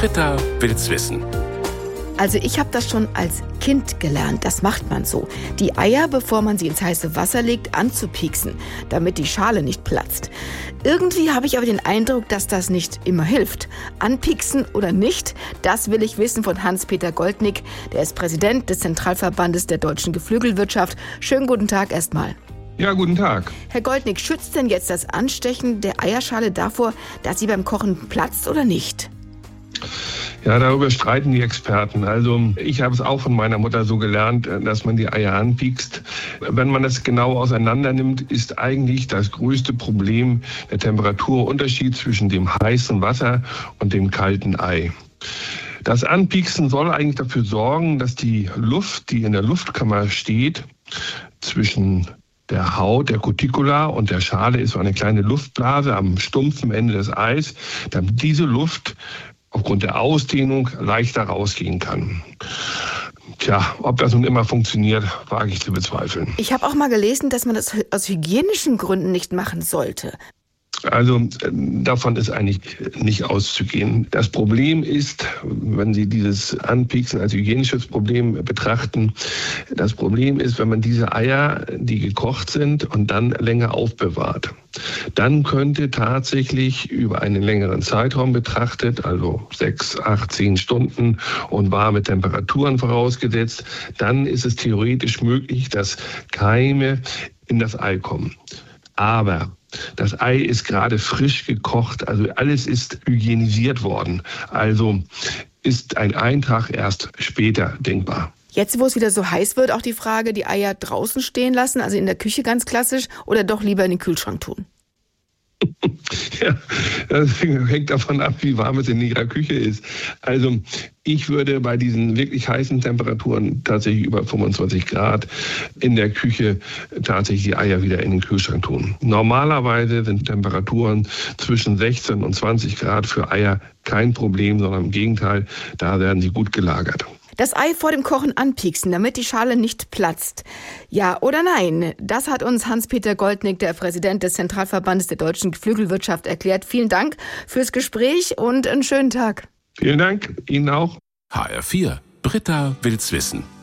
Britta will's wissen. Also ich habe das schon als Kind gelernt, das macht man so. Die Eier, bevor man sie ins heiße Wasser legt, anzupieksen, damit die Schale nicht platzt. Irgendwie habe ich aber den Eindruck, dass das nicht immer hilft. Anpieksen oder nicht, das will ich wissen von Hans-Peter Goldnick. Der ist Präsident des Zentralverbandes der deutschen Geflügelwirtschaft. Schönen guten Tag erstmal. Ja, guten Tag. Herr Goldnick, schützt denn jetzt das Anstechen der Eierschale davor, dass sie beim Kochen platzt oder nicht? Ja, darüber streiten die Experten. Also ich habe es auch von meiner Mutter so gelernt, dass man die Eier anpiekst. Wenn man das genau auseinander nimmt, ist eigentlich das größte Problem der Temperaturunterschied zwischen dem heißen Wasser und dem kalten Ei. Das Anpieksen soll eigentlich dafür sorgen, dass die Luft, die in der Luftkammer steht, zwischen der Haut, der Cuticula und der Schale ist so eine kleine Luftblase am stumpfen Ende des Eis, damit diese Luft aufgrund der Ausdehnung leichter rausgehen kann. Tja, ob das nun immer funktioniert, wage ich zu bezweifeln. Ich habe auch mal gelesen, dass man das aus hygienischen Gründen nicht machen sollte. Also davon ist eigentlich nicht auszugehen. Das Problem ist, wenn Sie dieses Anpieksen als hygienisches Problem betrachten, das Problem ist, wenn man diese Eier, die gekocht sind und dann länger aufbewahrt, dann könnte tatsächlich über einen längeren Zeitraum betrachtet, also 6, 8, 10 Stunden und warme Temperaturen vorausgesetzt, dann ist es theoretisch möglich, dass Keime in das Ei kommen. Aber das Ei ist gerade frisch gekocht, also alles ist hygienisiert worden. Also ist ein Eintrag erst später denkbar. Jetzt, wo es wieder so heiß wird, auch die Frage, die Eier draußen stehen lassen, also in der Küche ganz klassisch, oder doch lieber in den Kühlschrank tun? Ja, das hängt davon ab, wie warm es in Ihrer Küche ist. Also ich würde bei diesen wirklich heißen Temperaturen, tatsächlich über 25 Grad, in der Küche tatsächlich die Eier wieder in den Kühlschrank tun. Normalerweise sind Temperaturen zwischen 16 und 20 Grad für Eier kein Problem, sondern im Gegenteil, da werden sie gut gelagert. Das Ei vor dem Kochen anpieksen, damit die Schale nicht platzt. Ja oder nein? Das hat uns Hans-Peter Goldnick, der Präsident des Zentralverbandes der deutschen Geflügelwirtschaft, erklärt. Vielen Dank fürs Gespräch und einen schönen Tag. Vielen Dank, Ihnen auch. HR4, Britta will's wissen.